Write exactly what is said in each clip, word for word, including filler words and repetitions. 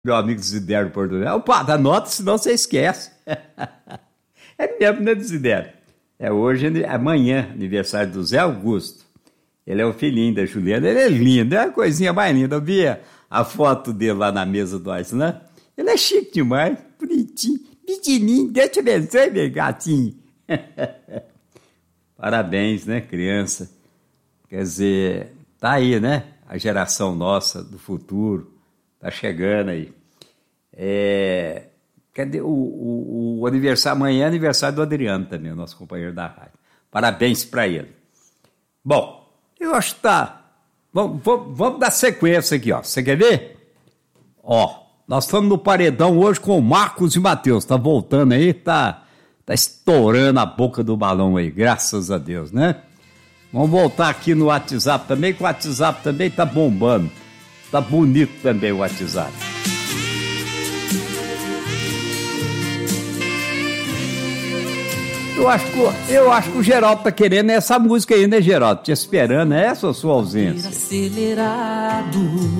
Meu amigo Desidério Portugal. Opa, dá nota, senão você esquece. É mesmo, né, Desidério? É hoje, amanhã, aniversário do Zé Augusto. Ele é o filhinho da Juliana, ele é lindo, é a coisinha mais linda. Eu vi a foto dele lá na mesa do Aislan. Ele é chique demais, bonitinho, pequenininho. Deus te abençoe, meu gatinho. Parabéns, né, criança? Quer dizer, tá aí, né? A geração nossa do futuro tá chegando aí. É... Cadê o, o, o aniversário? Amanhã é aniversário do Adriano também, o nosso companheiro da rádio. Parabéns para ele. Bom, eu acho que tá. Vamos, vamos, vamos dar sequência aqui, ó. Você quer ver? Ó, nós estamos no paredão hoje com o Marcos e Matheus. Tá voltando aí, tá, tá estourando a boca do balão aí, graças a Deus, né? Vamos voltar aqui no WhatsApp também, que o WhatsApp também tá bombando. Tá bonito também o WhatsApp. Eu acho, que, eu acho que o Geraldo tá querendo essa música aí, né, Geraldo? Te esperando, é essa a sua ausência? Acelerado.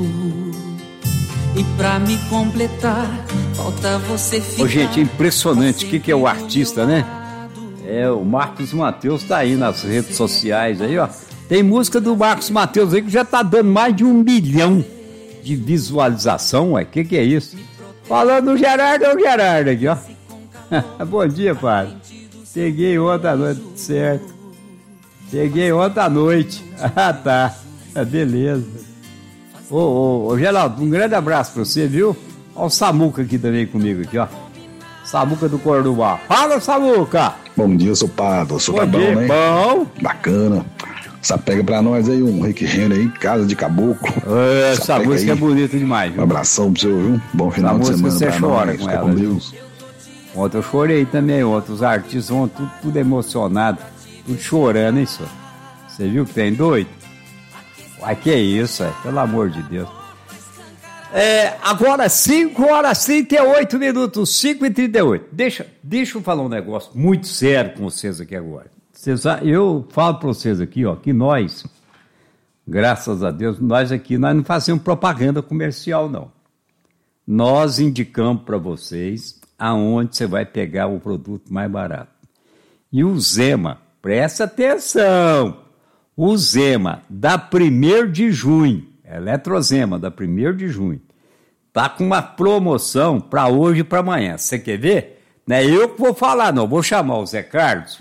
E pra me completar, falta você ficar. Ô, gente, é impressionante o que, que é o artista, né? É, o Marcos Matheus tá aí nas redes sociais aí, ó. Tem música do Marcos Matheus aí que já tá dando mais de um milhão de visualização, ué. O que, que é isso? Falando do Gerardo, é o Gerardo aqui, ó. Bom dia, padre. Cheguei ontem à noite, certo. Cheguei ontem à noite. Ah, tá. Beleza. Ô, ô, ô, Geraldo, um grande abraço pra você, viu? Olha o Samuca aqui também comigo, aqui, ó. Samuca do Cordoba. Fala, Samuca! Bom dia, seu padre. O senhor tá bom, né? Bom. Bacana. Só pega pra nós aí um Rick Henry aí, Casa de Caboclo. É, essa música aí é bonita demais, viu? Um abração pro senhor, viu? Bom final essa de semana você pra chora nós. com Fica ela, com viu? Deus. Ontem eu chorei também, ontem os artistas vão tudo, tudo emocionado, tudo chorando, hein, senhor? Você viu que tem doido? Uai, que isso, é, pelo amor de Deus. É, agora cinco horas e trinta e oito minutos, cinco e trinta e oito. Deixa, deixa eu falar um negócio muito sério com vocês aqui agora. Vocês, eu falo para vocês aqui, ó, que nós, graças a Deus, nós aqui, nós não fazemos propaganda comercial, não. Nós indicamos para vocês aonde você vai pegar o produto mais barato. E o Zema, presta atenção, o Zema, da primeiro de junho, Eletrozema, da primeiro de junho, tá com uma promoção para hoje e para amanhã. Você quer ver? Não é eu que vou falar, não. Vou chamar o Zé Carlos.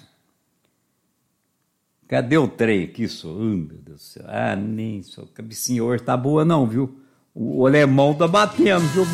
Cadê o trem aqui, senhor? Oh, meu Deus do céu. Ah, nem só. A cabecinha hoje tá boa, não, viu? O alemão tá batendo, viu?